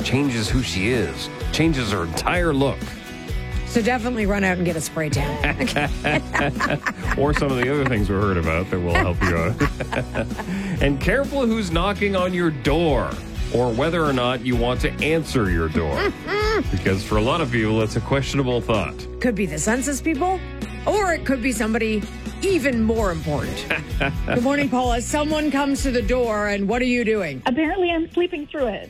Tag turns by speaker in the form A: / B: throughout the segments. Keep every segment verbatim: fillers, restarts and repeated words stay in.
A: changes who she is, changes her entire look.
B: So definitely run out and get a spray tan.
A: Or some of the other things we heard about that will help you out. And careful who's knocking on your door, or whether or not you want to answer your door. Because for a lot of people, it's a questionable thought.
B: Could be the census people, or it could be somebody even more important. Good morning, Paula. Someone comes to the door, and what are you doing?
C: Apparently, I'm sleeping through it.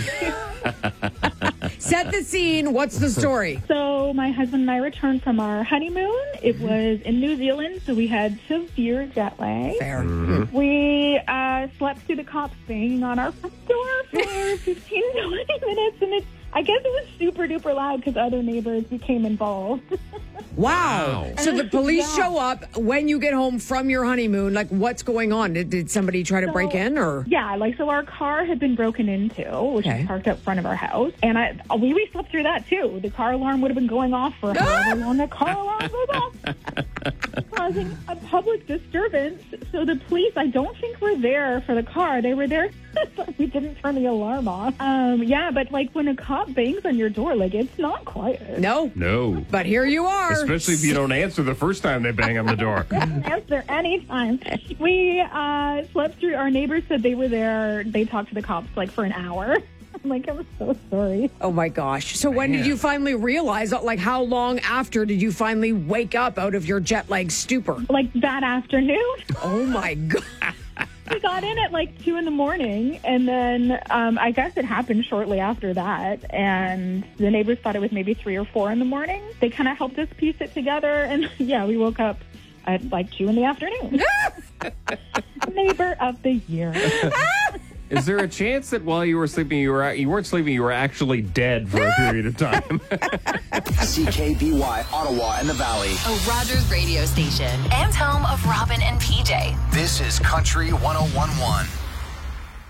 B: Set the scene. What's the story?
C: So my husband and I returned from our honeymoon. It was in New Zealand, so we had severe jet lag.
B: Fair.
A: Mm-hmm.
C: We uh, slept through the cops banging on our front door for fifteen to twenty minutes, and it, I guess it was super duper loud because other neighbors became involved.
B: Wow.
A: Wow.
B: So the police
C: Yeah.
B: show up when you get home from your honeymoon. Like, what's going on? Did, did somebody try to
C: So,
B: break in, or?
C: Yeah, like, so our car had been broken into, which
B: Okay.
C: is parked up front of our house. And I we, we slept through that, too. The car alarm would have been going off for however long the car alarm was off, causing a public disturbance. So the police, I don't think were there for the car. They were there, but we didn't turn the alarm off. Um, yeah, but, like, when a cop bangs on your door, like, it's not quiet.
B: No.
A: No.
B: But here you are.
A: Especially if you don't answer the first time they bang on the door.
C: Answer anytime. We uh, slept through. Our neighbors said they were there. They talked to the cops like for an hour. I'm like, I'm so sorry.
B: Oh, my gosh. So when did
A: Man.
B: you finally realize, like, how long after did you finally wake up out of your jet lag stupor?
C: Like that afternoon,
B: Oh, my God.
C: we got in at like two in the morning, and then um, I guess it happened shortly after that. And the neighbors thought it was maybe three or four in the morning. They kind of helped us piece it together, and yeah, we woke up at like two in the afternoon. Neighbor of the year.
A: Is there a chance that while you were sleeping, you were you weren't sleeping, you were actually dead for a period of time?
D: C K B Y, Ottawa and the Valley.
E: A Rogers radio station and home of Robin and P J.
D: This is Country one oh one point one.